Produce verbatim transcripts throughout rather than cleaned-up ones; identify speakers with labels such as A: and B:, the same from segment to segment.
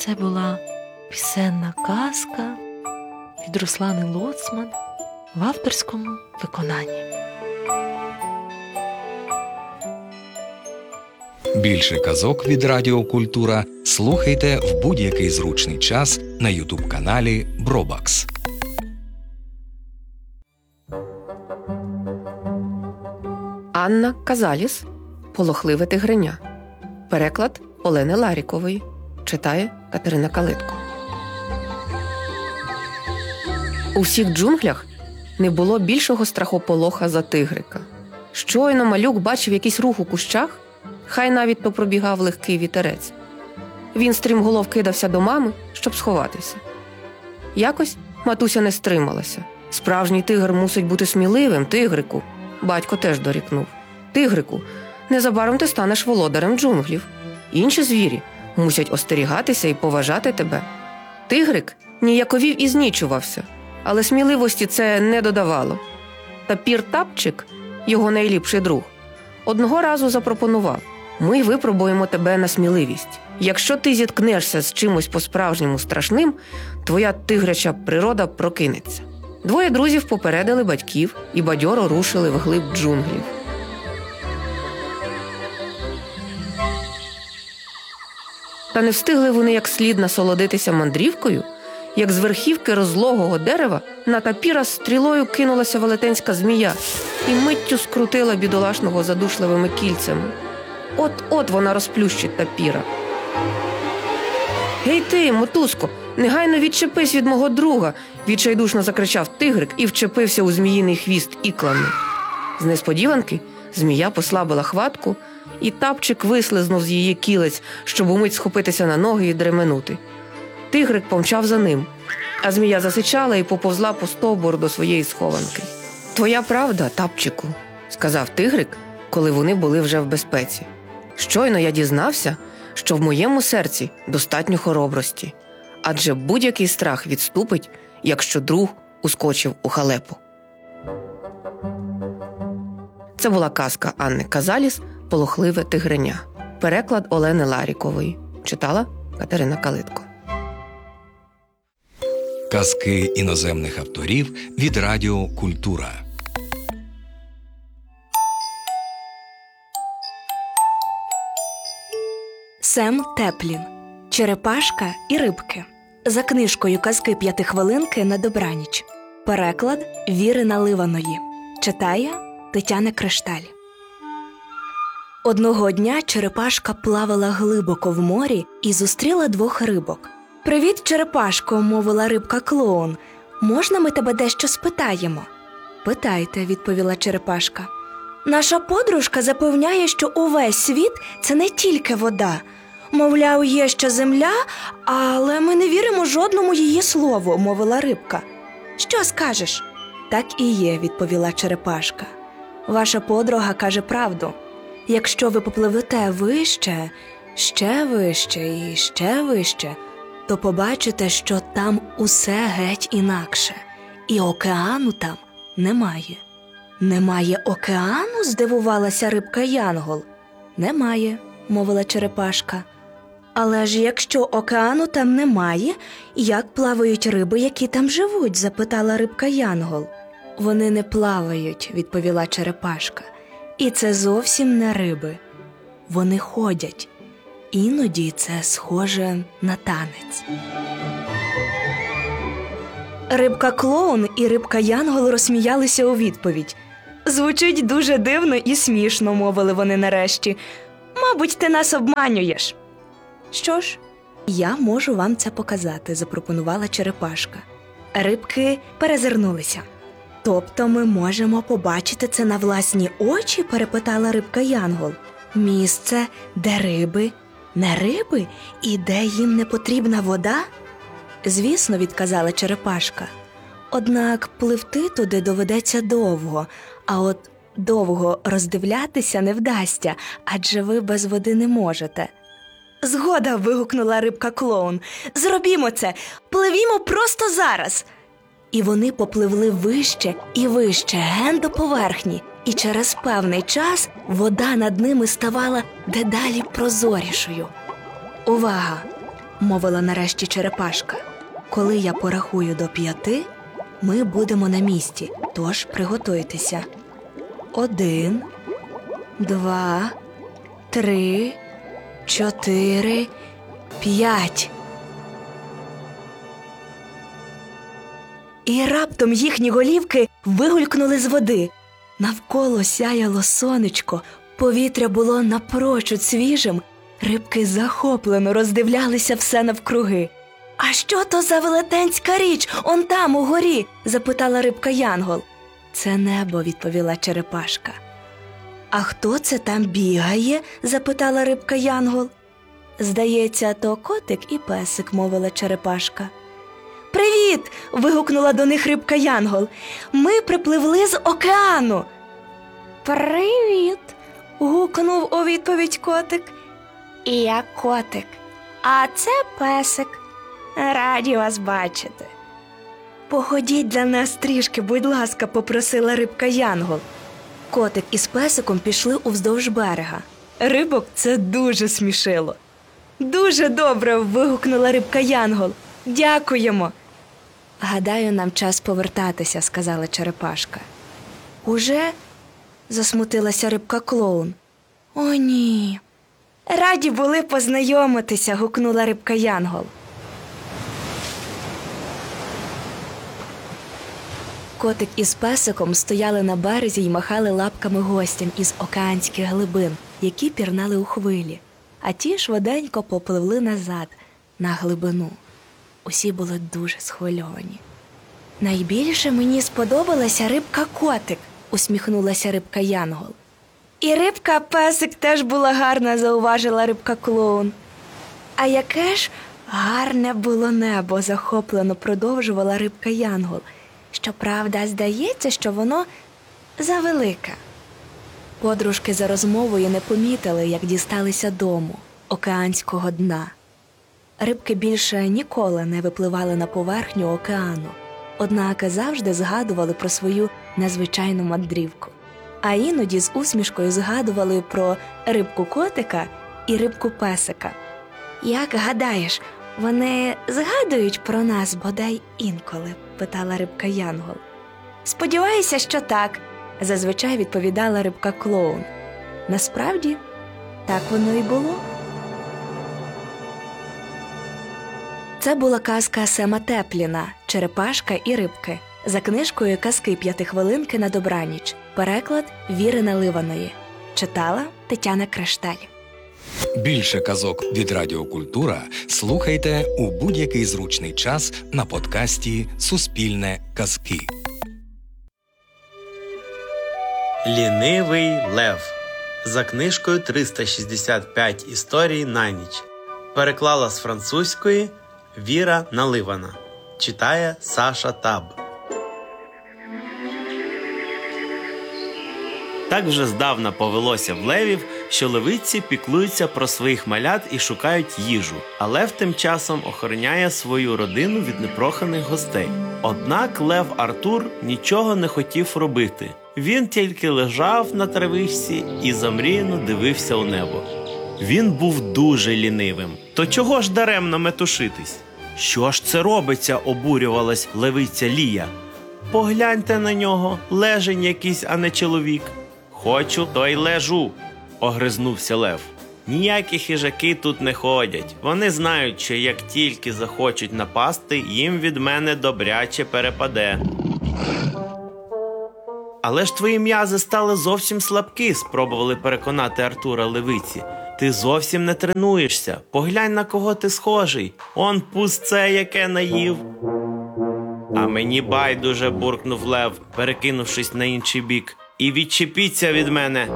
A: це була пісенна казка від Руслани Лоцман в авторському виконанні.
B: Більше казок від Радіо Культура слухайте в будь-який зручний час на ютуб-каналі Бробакс.
C: Анна Казаліс «Полохливе тигриня». Переклад Олени Ларікової. Читає Катерина Калитко. У всіх джунглях не було більшого страхополоха за тигрика. Щойно малюк бачив якийсь рух у кущах, хай навіть то пробігав легкий вітерець. Він стрімголов кидався до мами, щоб сховатися. Якось матуся не стрималася. Справжній тигр мусить бути сміливим, тигрику. Батько теж дорікнув. Тигрику, незабаром ти станеш володарем джунглів. Інші звірі мусять остерігатися і поважати тебе. Тигрик ніяковів і знічувався, але сміливості це не додавало. Тапір Тапчик, його найліпший друг, одного разу запропонував: ми випробуємо тебе на сміливість. Якщо ти зіткнешся з чимось по-справжньому страшним, твоя тигряча природа прокинеться. Двоє друзів попередили батьків і бадьоро рушили вглиб джунглів. Та не встигли вони як слід насолодитися мандрівкою, як з верхівки розлогого дерева на тапіра стрілою кинулася велетенська змія і миттю скрутила бідолашного задушливими кільцями. От-от вона розплющить тапіра. «Гей ти, мотузко, негайно відчепись від мого друга!» – відчайдушно закричав тигрик і вчепився у зміїний хвіст іклами. З несподіванки змія послабила хватку, і Тапчик вислизнув з її кілець, щоб умить схопитися на ноги і дременути. Тигрик помчав за ним, а змія засичала і поповзла по стовбуру до своєї схованки. «Твоя правда, Тапчику», – сказав тигрик, коли вони були вже в безпеці. «Щойно я дізнався, що в моєму серці достатньо хоробрості, адже будь-який страх відступить, якщо друг ускочив у халепу». Це була казка Анни Казаліс «Полохливе тигриня». Переклад Олени Ларікової. Читала Катерина Калитко.
B: Казки іноземних авторів від Радіо Культура.
D: Сем Теплін. Черепашка і рибки. За книжкою «Казки п'ятихвилинки на добраніч». Переклад Віри Наливаної. Читає Тетяна Кришталь. Одного дня черепашка плавала глибоко в морі і зустріла двох рибок. «Привіт, черепашко», – мовила рибка-клоун. «Можна ми тебе дещо спитаємо?» «Питайте», – відповіла черепашка. «Наша подружка запевняє, що увесь світ – це не тільки вода. Мовляв, є ще земля, але ми не віримо жодному її слову», – мовила рибка. «Що скажеш?» «Так і є», – відповіла черепашка. «Ваша подруга каже правду. Якщо ви попливете вище, ще вище і ще вище, то побачите, що там усе геть інакше, і океану там немає». «Немає океану?» – здивувалася рибка Янгол. «Немає», – мовила черепашка. «Але ж якщо океану там немає, як плавають риби, які там живуть?» – запитала рибка Янгол. «Вони не плавають», – відповіла черепашка. «І це зовсім не риби. Вони ходять. Іноді це схоже на танець». Рибка-клоун і рибка Янгол розсміялися у відповідь. «Звучить дуже дивно і смішно», – мовили вони нарешті. «Мабуть, ти нас обманюєш». «Що ж, я можу вам це показати», – запропонувала черепашка. Рибки перезирнулися. «Тобто ми можемо побачити це на власні очі?» – перепитала рибка Янгол. «Місце, де риби, не риби, і де їм не потрібна вода?» «Звісно», – відказала черепашка. «Однак пливти туди доведеться довго, а от довго роздивлятися не вдасться, адже ви без води не можете». «Згода!» – вигукнула рибка-клоун. «Зробімо це! Пливімо просто зараз!» І вони попливли вище і вище, ген до поверхні, і через певний час вода над ними ставала дедалі прозорішою. Увага! мовила нарешті черепашка. Коли я порахую до п'яти, ми будемо на місці, тож приготуйтеся. Один, два, три, чотири, п'ять. І раптом їхні голівки вигулькнули з води. Навколо сяяло сонечко, повітря було напрочуд свіжим, рибки захоплено роздивлялися все навкруги. «А що то за велетенська річ, он там, угорі?» – запитала рибка Янгол. «Це небо», – відповіла черепашка. «А хто це там бігає?» – запитала рибка Янгол. «Здається, то котик і песик», – мовила черепашка. «Привіт!» – вигукнула до них рибка Янгол. «Ми припливли з океану!» «Привіт!» – гукнув у відповідь котик. «І я котик, а це песик. Раді вас бачити». «Походіть для нас трішки, будь ласка», – попросила рибка Янгол. Котик із песиком пішли уздовж берега. Рибок це дуже смішило. «Дуже добре!» – вигукнула рибка Янгол. «Дякуємо!» «Гадаю, нам час повертатися», – сказала черепашка. «Уже?» – засмутилася рибка Клоун. «О, ні!» «Раді були познайомитися», – гукнула рибка Янгол. Котик із песиком стояли на березі й махали лапками гостям із океанських глибин, які пірнали у хвилі, а ті швиденько попливли назад, на глибину. Усі були дуже схвильовані. «Найбільше мені сподобалася рибка-котик», – усміхнулася рибка Янгол. «І рибка-песик теж була гарна», – зауважила рибка Клоун. «А яке ж гарне було небо», – захоплено продовжувала рибка Янгол. «Щоправда, здається, що воно завелике». Подружки за розмовою не помітили, як дісталися дому, океанського дна. Рибки більше ніколи не випливали на поверхню океану, однак завжди згадували про свою незвичайну мандрівку. А іноді з усмішкою згадували про рибку-котика і рибку-песика. «Як гадаєш, вони згадують про нас бодай інколи?» – питала рибка Янгол. «Сподіваюся, що так», – зазвичай відповідала рибка Клоун. Насправді, так воно і було. Це була казка Сема Тепліна «Черепашка і рибки» за книжкою «Казки п'ятихвилинки на добраніч». Переклад Віри Наливаної. Читала Тетяна Кришталь.
B: Більше казок від Радіо Культура слухайте у будь-який зручний час на подкасті «Суспільне казки».
E: Лінивий лев. За книжкою триста шістдесят п'ять історій на ніч. Переклала з французької Віра Наливана. Читає Саша Таб. Так вже здавна повелося в левів, що левиці піклуються про своїх малят і шукають їжу, а лев тим часом охороняє свою родину від непроханих гостей. Однак лев Артур нічого не хотів робити. Він тільки лежав на травичці і замріяно дивився у небо. Він був дуже лінивим. То чого ж даремно метушитись? Що ж це робиться, обурювалась левиця Лія. Погляньте на нього, лежень якийсь, а не чоловік. Хочу, то й лежу, огризнувся лев. Ніякі хижаки тут не ходять. Вони знають, що як тільки захочуть напасти, їм від мене добряче перепаде. Але ж твої м'язи стали зовсім слабкі, спробували переконати Артура левиці. Ти зовсім не тренуєшся. Поглянь, на кого ти схожий. Он пусце, яке наїв. А мені байдуже, буркнув лев, перекинувшись на інший бік. І відчепіться від мене.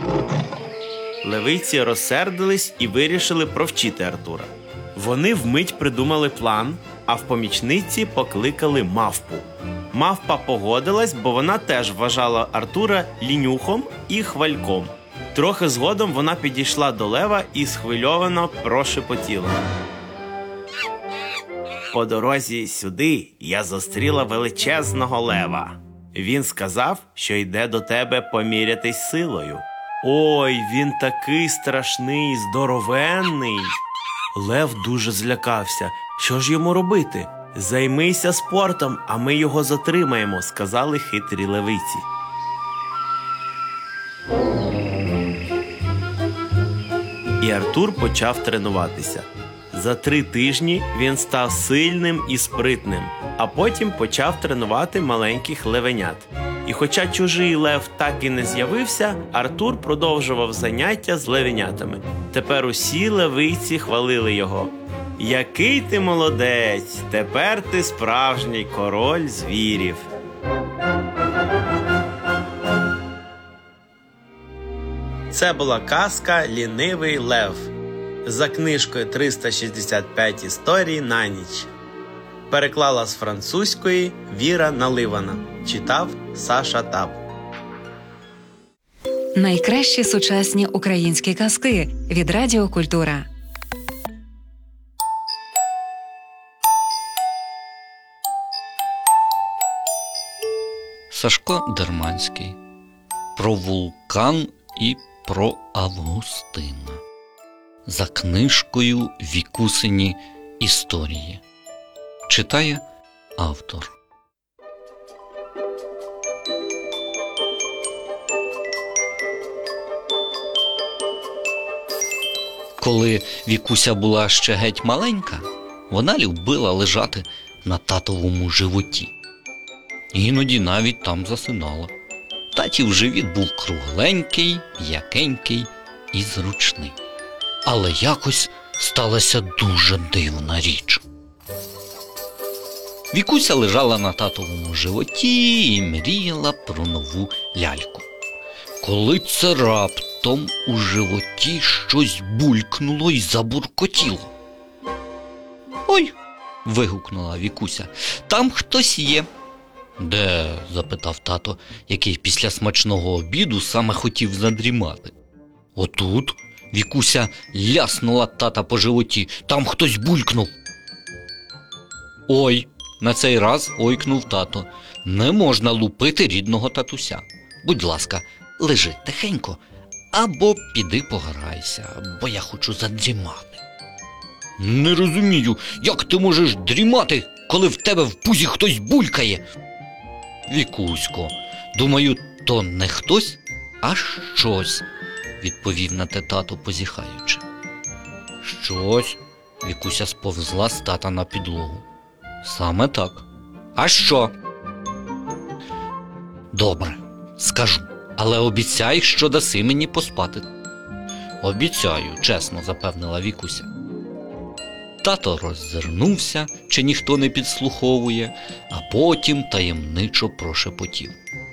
E: Левиці розсердились і вирішили провчити Артура. Вони вмить придумали план, а в помічниці покликали мавпу. Мавпа погодилась, бо вона теж вважала Артура лінюхом і хвальком. Трохи згодом вона підійшла до лева і схвильовано прошепотіла. По дорозі сюди я зустріла величезного лева. Він сказав, що йде до тебе помірятись силою. Ой, він такий страшний, здоровенний. Лев дуже злякався. Що ж йому робити? «Займися спортом, а ми його затримаємо», – сказали хитрі левиці. І Артур почав тренуватися. За три тижні він став сильним і спритним, а потім почав тренувати маленьких левенят. І хоча чужий лев так і не з'явився, Артур продовжував заняття з левенятами. Тепер усі левиці хвалили його. «Який ти молодець! Тепер ти справжній король звірів!» Це була казка «Лінивий лев» за книжкою триста шістдесят п'ять історій на ніч. Переклала з французької Віра Наливана. Читав Саша Таб.
F: Найкращі сучасні українські казки від Радіо Культура.
G: Сашко Дерманський. Про вулкан і про Августина. За книжкою Вікусині історії. Читає автор. Коли Вікуся була ще геть маленька, вона любила лежати на татовому животі. Іноді навіть там засинала. Татів живіт був кругленький, м'якенький і зручний. Але якось сталася дуже дивна річ. Вікуся лежала на татовому животі і мріяла про нову ляльку. Коли це раптом у животі щось булькнуло і забуркотіло. «Ой!» – вигукнула Вікуся. «Там хтось є!» «Де?» – запитав тато, який після смачного обіду саме хотів задрімати. «Отут!» – Вікуся ляснула тата по животі. «Там хтось булькнув!» «Ой!» – на цей раз ойкнув тато. «Не можна лупити рідного татуся. Будь ласка, лежи тихенько, або піди пограйся, бо я хочу задрімати». «Не розумію, як ти можеш дрімати, коли в тебе в пузі хтось булькає?» «Вікусько, думаю, то не хтось, а щось», – відповів на те тато, позіхаючи. «Щось?» – Вікуся сповзла з тата на підлогу. «Саме так. А що?» «Добре, скажу, але обіцяй, що даси мені поспати». «Обіцяю», – чесно запевнила Вікуся. Тато роззирнувся, чи ніхто не підслуховує, а потім таємничо прошепотів.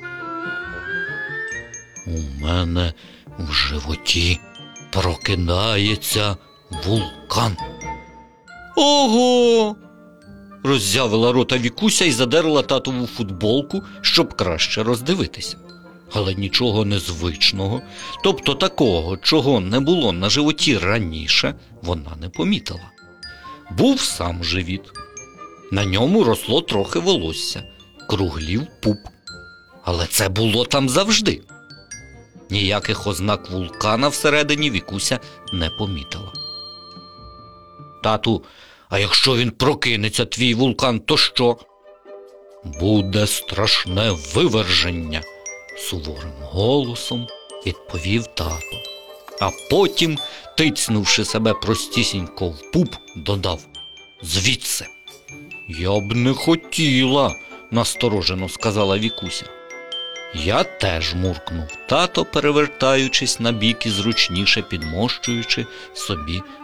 G: «У мене в животі прокидається вулкан». «Ого!» – роззявила рота Вікуся і задерла татову футболку, щоб краще роздивитися. Але нічого незвичного, тобто такого, чого не було на животі раніше, вона не помітила. Був сам живіт. На ньому росло трохи волосся, круглів пуп. Але це було там завжди. Ніяких ознак вулкана всередині Вікуся не помітила. «Тату, а якщо він прокинеться, твій вулкан, то що?» «Буде страшне виверження», – суворим голосом відповів тато. А потім, тицнувши себе простісінько в пуп, додав: «Звідси». «Я б не хотіла», – насторожено сказала Вікуся. «Я теж», – муркнув тато, перевертаючись на бік і зручніше підмощуючи собі